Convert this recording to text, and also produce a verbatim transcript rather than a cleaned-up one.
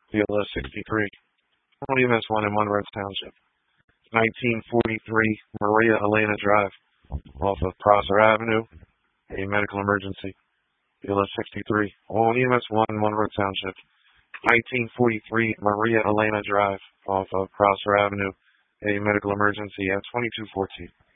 B L S sixty-three. one E M S one in Monroe Township. nineteen forty-three Maria Elena Drive, off of Prosser Avenue, a medical emergency. B L S sixty-three. All E M S one in Monroe Township. nineteen forty-three Maria Elena Drive, off of Prosser Avenue, a medical emergency at twenty-two fourteen.